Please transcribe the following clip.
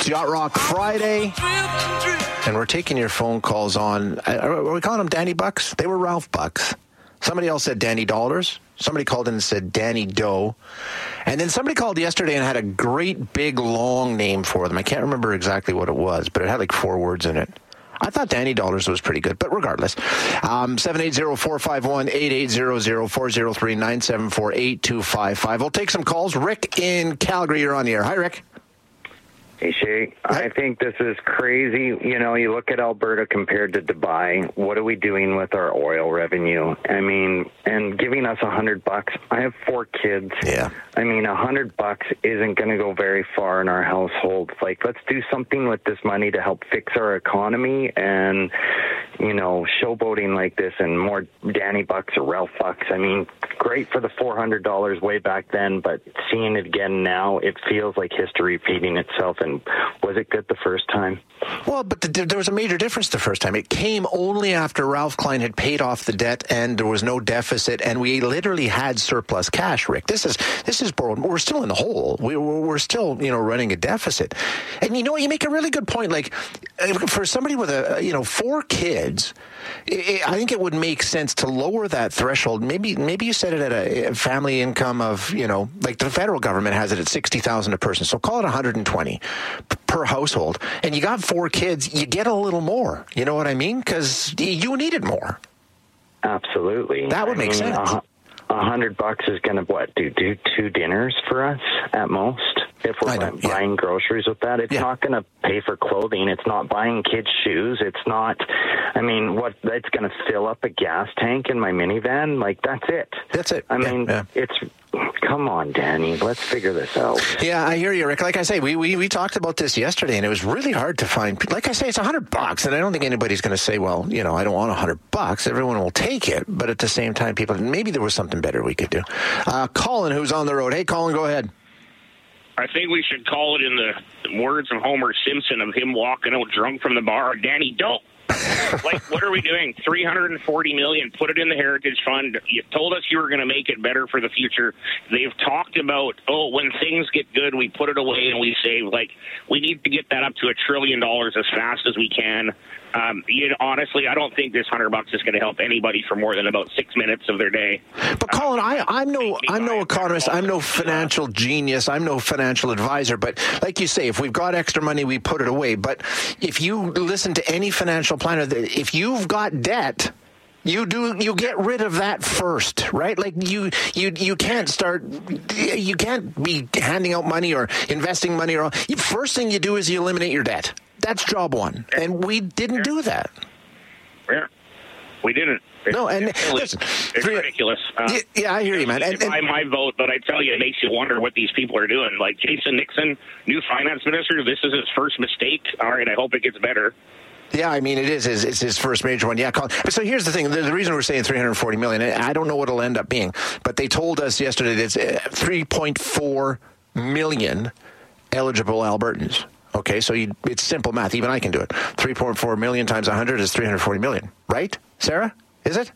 It's Yacht Rock Friday, and we're taking your phone calls on, are we calling them Danny Bucks? They were Ralph Bucks. Somebody else said Danny Dollars. Somebody called in and said Danny Doe. And then somebody called yesterday and had a great big long name for them. I can't remember exactly what it was, but it had like 4 words in it. I thought Danny Dollars was pretty good, but regardless. 780-451-8800-403-974-8255. We'll take some calls. Rick in Calgary, you're on the air. Hi, Rick. Hey, Shay, I think this is crazy. You know, you look at Alberta compared to Dubai. What are we doing with our oil revenue? I mean, and giving us $100. I have 4 kids. Yeah. I mean, $100 isn't going to go very far in our household. Like, let's do something with this money to help fix our economy and, you know, showboating like this and more Danny Bucks or Ralph Bucks. I mean, great for the $400 way back then, but seeing it again now, it feels like history repeating itself. And was it good the first time? Well, but there was a major difference the first time. It came only after Ralph Klein had paid off the debt and there was no deficit, and we literally had surplus cash, Rick. This is borrowed. We're still in the hole. We're still, you know, running a deficit. And you know what? You make a really good point. Like, for somebody with 4 kids, I think it would make sense to lower that threshold. Maybe you set it at a family income of, you know, like the federal government has it at $60,000 a person. So call it $120 per household. And you got 4 kids, you get a little more. You know what I mean? Because you needed more. Absolutely. That would make sense. $100 is going to do 2 dinners for us at most. If we're buying groceries with that, it's not going to pay for clothing. It's not buying kids shoes. It's not. I mean, it's going to fill up a gas tank in my minivan. Like, that's it. That's it. I mean, it's. Come on, Danny. Let's figure this out. Yeah, I hear you, Rick. Like I say, we talked about this yesterday, and it was really hard to find. Like I say, it's $100, and I don't think anybody's going to say, well, you know, I don't want $100. Everyone will take it, but at the same time, maybe there was something better we could do. Colin, who's on the road. Hey, Colin, go ahead. I think we should call it in the words of Homer Simpson of him walking out drunk from the bar, Danny Doe. Like, what are we doing? $340 million. Put it in the Heritage Fund. You told us you were going to make it better for the future. They've talked about, when things get good, we put it away and we save. Like, we need to get that up to $1 trillion as fast as we can. Honestly, I don't think this $100 is going to help anybody for more than about 6 minutes of their day. But Colin, I'm no economist. I'm no financial genius. I'm no financial advisor. But like you say, if we've got extra money, we put it away. But if you listen to any financial planner, if you've got debt, you get rid of that first, right? Like you can't be handing out money or investing money. First thing you do is you eliminate your debt. That's job one. And we didn't do that. Yeah, we didn't. No, and listen, it's ridiculous. Yeah, I hear you, man. And my vote, but I tell you, it makes you wonder what these people are doing. Like Jason Nixon, new finance minister, this is his first mistake. All right, I hope it gets better. Yeah, I mean, it's his first major one. Yeah, Colin. So here's the thing. The reason we're saying $340 million, I don't know what it'll end up being, but they told us yesterday that it's 3.4 million eligible Albertans. Okay, so it's simple math. Even I can do it. 3.4 million times 100 is 340 million, right, Sarah? Is it?